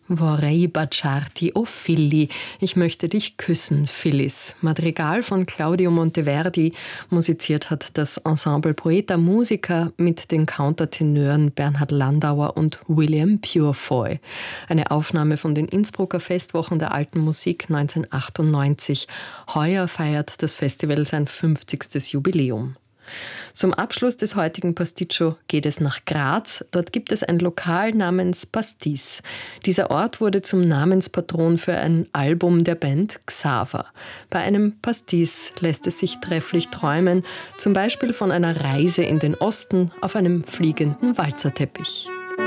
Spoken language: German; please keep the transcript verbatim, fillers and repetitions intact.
Vorrei baciarti, o Filli, ich möchte dich küssen, Phyllis. Madrigal von Claudio Monteverdi. Musiziert hat das Ensemble Poeta Musica mit den Countertenören Bernhard Landauer und William Purefoy. Eine Aufnahme von den Innsbrucker Festwochen der alten Musik neunzehnhundertachtundneunzig. Heuer feiert das Festival sein fünfzigstes Jubiläum. Zum Abschluss des heutigen Pasticcio geht es nach Graz. Dort gibt es ein Lokal namens Pastis. Dieser Ort wurde zum Namenspatron für ein Album der Band Xaver. Bei einem Pastis lässt es sich trefflich träumen, zum Beispiel von einer Reise in den Osten auf einem fliegenden Walzerteppich.